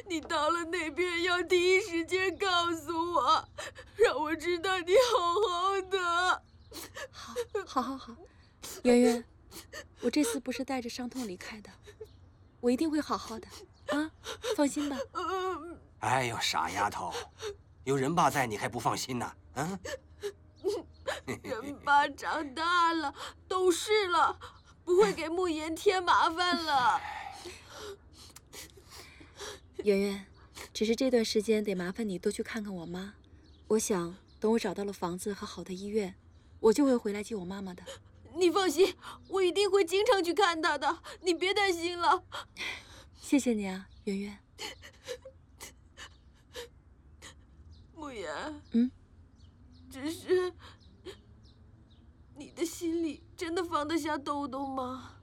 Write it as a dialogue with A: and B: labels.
A: 你到了那边要第一时间告诉我，让我知道你好好的。
B: 好，圆圆，我这次不是带着伤痛离开的，我一定会好好的啊，放心吧。
C: 哎呦，傻丫头，有人爸在，你还不放心呢？嗯。
A: 人爸长大了，懂事了，不会给慕言添麻烦了。
B: 圆圆，只是这段时间得麻烦你多去看看我妈。我想等我找到了房子和好的医院，我就会回来接我妈妈的。
A: 你放心，我一定会经常去看她的，你别担心了。
B: 谢谢你啊，圆圆。
A: 慕言，
B: 只
A: 是你的心里真的放得下豆豆吗？